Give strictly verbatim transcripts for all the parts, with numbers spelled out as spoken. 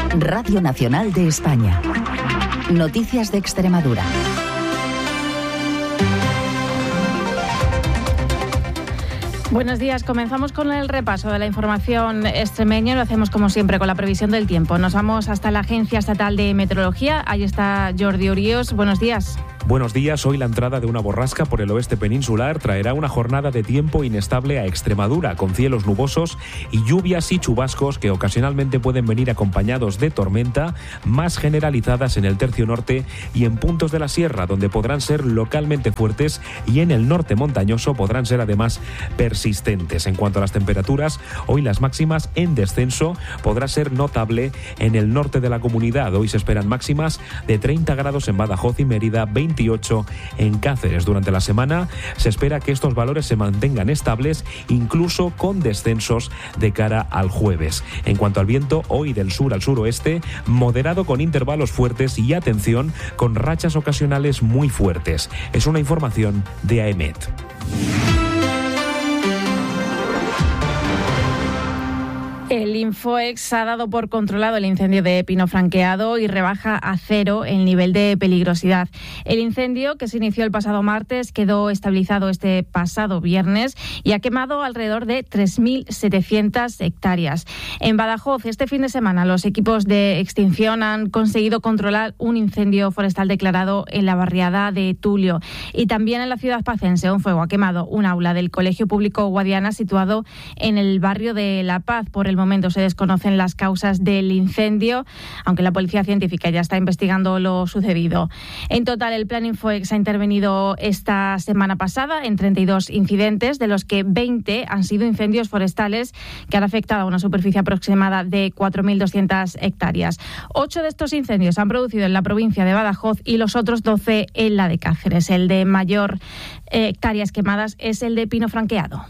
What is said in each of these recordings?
Radio Nacional de España. Noticias de Extremadura. Buenos días, comenzamos con el repaso de la información extremeña y lo hacemos como siempre con la previsión del tiempo. Nos vamos hasta la Agencia Estatal de Meteorología, ahí está Jordi Oríos, buenos días. Buenos días, hoy la entrada de una borrasca por el oeste peninsular traerá una jornada de tiempo inestable a Extremadura, con cielos nubosos y lluvias y chubascos que ocasionalmente pueden venir acompañados de tormenta, más generalizadas en el tercio norte y en puntos de la sierra, donde podrán ser localmente fuertes, y en el norte montañoso podrán ser además persistentes. En cuanto a las temperaturas, hoy las máximas en descenso podrá ser notable en el norte de la comunidad. Hoy se esperan máximas de treinta grados en Badajoz y Mérida, veintiocho en Cáceres. Durante la semana se espera que estos valores se mantengan estables, incluso con descensos de cara al jueves. En cuanto al viento, hoy del sur al suroeste, moderado con intervalos fuertes y, atención, con rachas ocasionales muy fuertes. Es una información de AEMET. El Infoex ha dado por controlado el incendio de Pino Franqueado y rebaja a cero el nivel de peligrosidad. El incendio, que se inició el pasado martes, quedó estabilizado este pasado viernes y ha quemado alrededor de tres mil setecientas hectáreas. En Badajoz, este fin de semana, los equipos de extinción han conseguido controlar un incendio forestal declarado en la barriada de Tulio. Y también en la ciudad pacense, un fuego ha quemado un aula del Colegio Público Guadiana situado en el barrio de La Paz. Por el momento se desconocen las causas del incendio, aunque la policía científica ya está investigando lo sucedido. En total, el Plan Infoex ha intervenido esta semana pasada en treinta y dos incidentes, de los que veinte han sido incendios forestales que han afectado a una superficie aproximada de cuatro mil doscientas hectáreas. Ocho de estos incendios se han producido en la provincia de Badajoz y los otros doce en la de Cáceres. El de mayor eh, hectáreas quemadas es el de Pino Franqueado.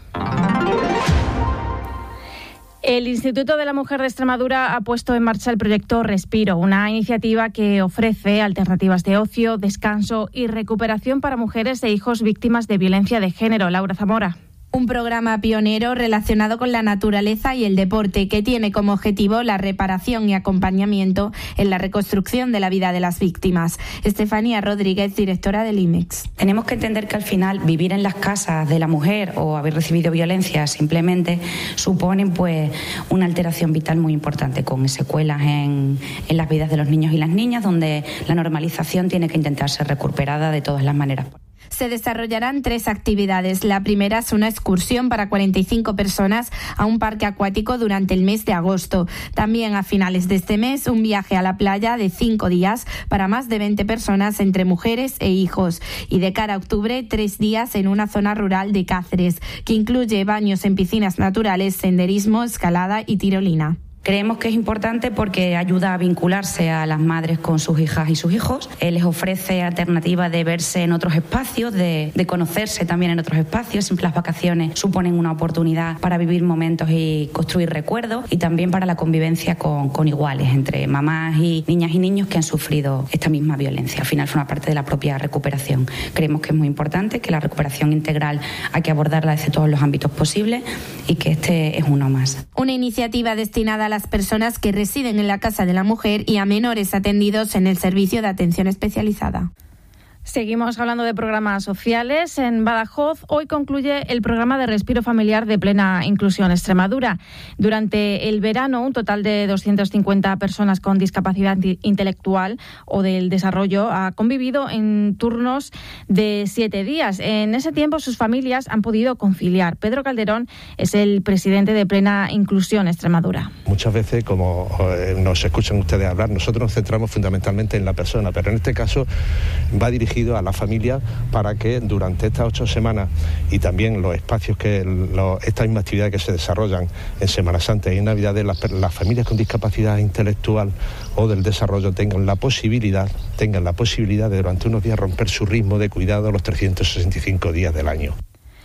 El Instituto de la Mujer de Extremadura ha puesto en marcha el proyecto Respiro, una iniciativa que ofrece alternativas de ocio, descanso y recuperación para mujeres e hijos víctimas de violencia de género. Laura Zamora. Un programa pionero relacionado con la naturaleza y el deporte que tiene como objetivo la reparación y acompañamiento en la reconstrucción de la vida de las víctimas. Estefanía Rodríguez, directora del I M E X. Tenemos que entender que al final vivir en las casas de la mujer o haber recibido violencia simplemente suponen pues una alteración vital muy importante, con secuelas en, en las vidas de los niños y las niñas, donde la normalización tiene que intentar ser recuperada de todas las maneras. Se desarrollarán tres actividades. La primera es una excursión para cuarenta y cinco personas a un parque acuático durante el mes de agosto. También a finales de este mes, un viaje a la playa de cinco días para más de veinte personas entre mujeres e hijos. Y de cara a octubre, tres días en una zona rural de Cáceres, que incluye baños en piscinas naturales, senderismo, escalada y tirolina. Creemos que es importante porque ayuda a vincularse a las madres con sus hijas y sus hijos. Él les ofrece alternativas de verse en otros espacios, de, de conocerse también en otros espacios. Siempre las vacaciones suponen una oportunidad para vivir momentos y construir recuerdos, y también para la convivencia con, con iguales, entre mamás y niñas y niños que han sufrido esta misma violencia. Al final forma parte de la propia recuperación. Creemos que es muy importante, que la recuperación integral hay que abordarla desde todos los ámbitos posibles y que este es uno más. Una iniciativa destinada a las personas que residen en la Casa de la Mujer y a menores atendidos en el servicio de atención especializada. Seguimos hablando de programas sociales. En Badajoz hoy concluye el programa de Respiro Familiar de Plena Inclusión Extremadura. Durante el verano, un total de doscientas cincuenta personas con discapacidad intelectual o del desarrollo ha convivido en turnos de siete días. En ese tiempo sus familias han podido conciliar. Pedro Calderón es el presidente de Plena Inclusión Extremadura. Muchas veces, como nos escuchan ustedes hablar, nosotros nos centramos fundamentalmente en la persona, pero en este caso va dirigido a la familia para que durante estas ocho semanas y también los espacios que los, estas mismas actividades que se desarrollan en Semana Santa y en Navidades, las, las familias con discapacidad intelectual o del desarrollo tengan la posibilidad, tengan la posibilidad de durante unos días romper su ritmo de cuidado los trescientos sesenta y cinco días del año.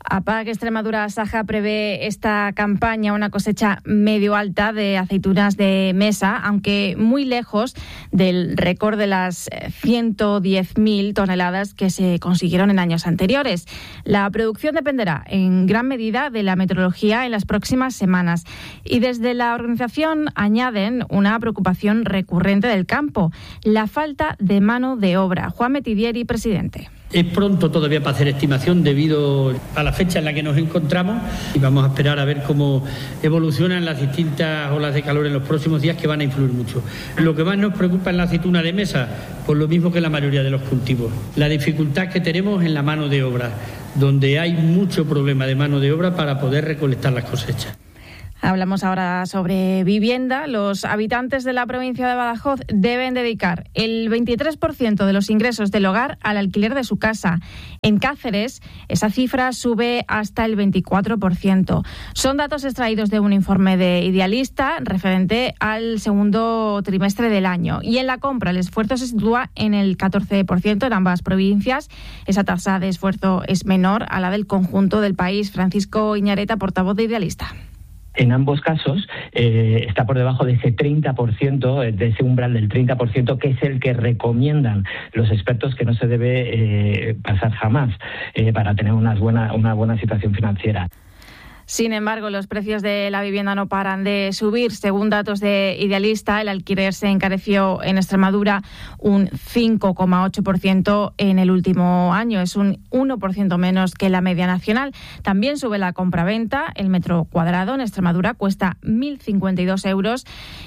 APAC Extremadura Saja prevé esta campaña una cosecha medio alta de aceitunas de mesa, aunque muy lejos del récord de las ciento diez mil toneladas que se consiguieron en años anteriores. La producción dependerá en gran medida de la meteorología en las próximas semanas. Y desde la organización añaden una preocupación recurrente del campo, la falta de mano de obra. Juan Metidieri, presidente. Es pronto todavía para hacer estimación debido a la fecha en la que nos encontramos y vamos a esperar a ver cómo evolucionan las distintas olas de calor en los próximos días, que van a influir mucho. Lo que más nos preocupa en la aceituna de mesa, pues lo mismo que la mayoría de los cultivos, la dificultad que tenemos en la mano de obra, donde hay mucho problema de mano de obra para poder recolectar las cosechas. Hablamos ahora sobre vivienda. Los habitantes de la provincia de Badajoz deben dedicar el veintitrés por ciento de los ingresos del hogar al alquiler de su casa. En Cáceres, esa cifra sube hasta el veinticuatro por ciento. Son datos extraídos de un informe de Idealista referente al segundo trimestre del año. Y en la compra, el esfuerzo se sitúa en el catorce por ciento en ambas provincias. Esa tasa de esfuerzo es menor a la del conjunto del país. Francisco Iñareta, portavoz de Idealista. En ambos casos eh, está por debajo de ese treinta por ciento, de ese umbral del treinta por ciento, que es el que recomiendan los expertos que no se debe eh, pasar jamás eh, para tener una buena, una buena situación financiera. Sin embargo, los precios de la vivienda no paran de subir. Según datos de Idealista, el alquiler se encareció en Extremadura un cinco coma ocho por ciento en el último año. Es un uno por ciento menos que la media nacional. También sube la compraventa. El metro cuadrado en Extremadura cuesta mil cincuenta y dos euros.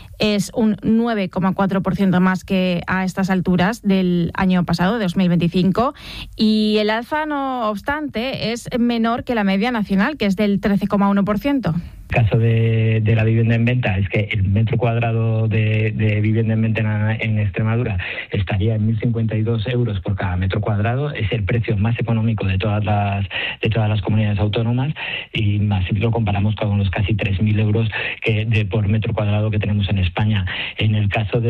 Es un nueve coma cuatro por ciento más que a estas alturas del año pasado, de dos mil veinticinco. Y el alza, no obstante, es menor que la media nacional, que es del trece coma uno por ciento. El caso de, de la vivienda en venta es que el metro cuadrado de, de vivienda en venta en, en Extremadura estaría en mil cincuenta y dos euros por cada metro cuadrado. Es el precio más económico de todas las de todas las comunidades autónomas, y más si lo comparamos con los casi tres mil euros que de, por metro cuadrado que tenemos en España. En el caso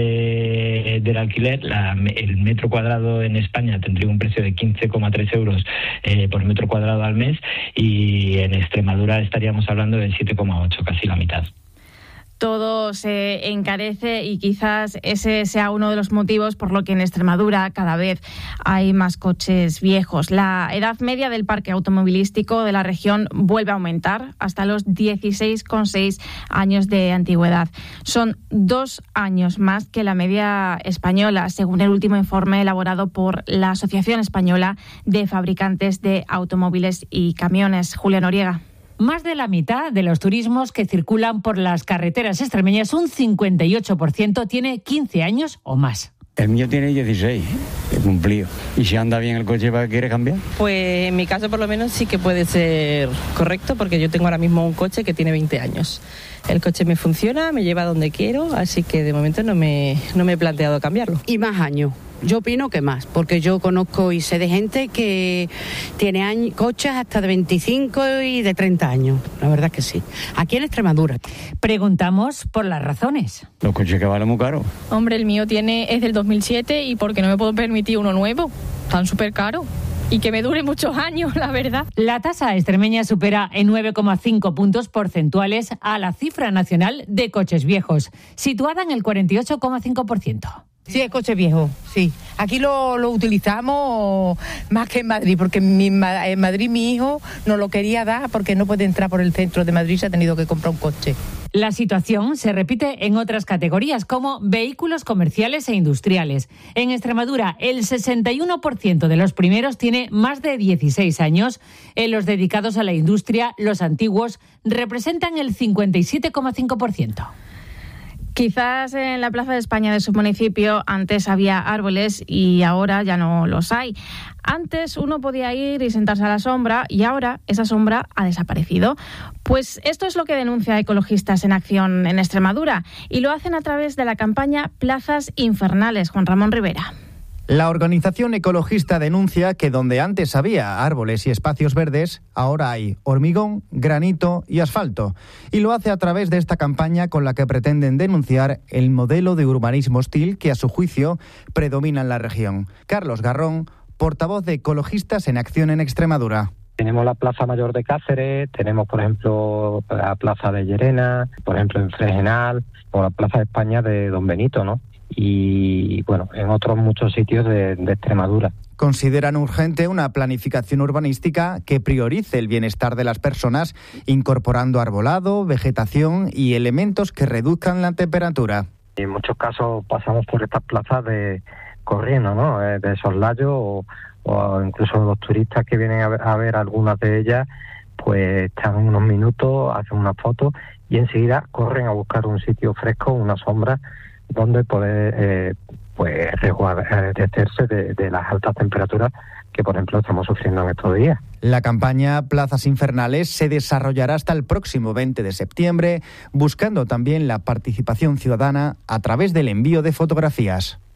de, del alquiler, la, el metro cuadrado en España tendría un precio de quince coma tres euros eh, por metro cuadrado al mes, y en Extremadura estaríamos hablando de siete coma ocho, casi la mitad. Todo se encarece y quizás ese sea uno de los motivos por lo que en Extremadura cada vez hay más coches viejos. La edad media del parque automovilístico de la región vuelve a aumentar hasta los dieciséis coma seis años de antigüedad. Son dos años más que la media española, según el último informe elaborado por la Asociación Española de Fabricantes de Automóviles y Camiones. Julia Noriega. Más de la mitad de los turismos que circulan por las carreteras extremeñas, un cincuenta y ocho por ciento, tiene quince años o más. El mío tiene dieciséis, he cumplido. ¿Y si anda bien el coche, para qué quiere cambiar? Pues en mi caso por lo menos sí que puede ser correcto, porque yo tengo ahora mismo un coche que tiene veinte años. El coche me funciona, me lleva donde quiero, así que de momento no me, no me he planteado cambiarlo. Y más años. Yo opino que más, porque yo conozco y sé de gente que tiene años, coches hasta de veinticinco y de treinta años. La verdad es que sí. Aquí en Extremadura. Preguntamos por las razones. Los coches que valen muy caros. Hombre, el mío tiene es del dos mil siete y porque no me puedo permitir uno nuevo. Tan súper caro. Y que me dure muchos años, la verdad. La tasa extremeña supera en nueve coma cinco puntos porcentuales a la cifra nacional de coches viejos, situada en el cuarenta y ocho coma cinco por ciento. Sí, es coche viejo, sí. Aquí lo, lo utilizamos más que en Madrid, porque en, mi, en Madrid mi hijo no lo quería dar porque no puede entrar por el centro de Madrid, se ha tenido que comprar un coche. La situación se repite en otras categorías, como vehículos comerciales e industriales. En Extremadura, el sesenta y uno por ciento de los primeros tiene más de dieciséis años. En los dedicados a la industria, los antiguos representan el cincuenta y siete coma cinco por ciento. Quizás en la Plaza de España de su municipio antes había árboles y ahora ya no los hay. Antes uno podía ir y sentarse a la sombra y ahora esa sombra ha desaparecido. Pues esto es lo que denuncia Ecologistas en Acción en Extremadura y lo hacen a través de la campaña Plazas Infernales. Juan Ramón Rivera. La organización ecologista denuncia que donde antes había árboles y espacios verdes, ahora hay hormigón, granito y asfalto. Y lo hace a través de esta campaña con la que pretenden denunciar el modelo de urbanismo hostil que, a su juicio, predomina en la región. Carlos Garrón, portavoz de Ecologistas en Acción en Extremadura. Tenemos la Plaza Mayor de Cáceres, tenemos, por ejemplo, la Plaza de Llerena, por ejemplo, en Fregenal, o la Plaza de España de Don Benito, ¿no? Y, bueno, en otros muchos sitios de, de Extremadura. Consideran urgente una planificación urbanística que priorice el bienestar de las personas, incorporando arbolado, vegetación y elementos que reduzcan la temperatura. En muchos casos pasamos por estas plazas de corriendo, ¿no? De soslayo o, o incluso los turistas que vienen a ver, a ver algunas de ellas, pues están unos minutos, hacen una foto y enseguida corren a buscar un sitio fresco, una sombra, donde poder eh, pues resguardarse de, de las altas temperaturas que, por ejemplo, estamos sufriendo en estos días. La campaña Plazas Infernales se desarrollará hasta el próximo veinte de septiembre, buscando también la participación ciudadana a través del envío de fotografías.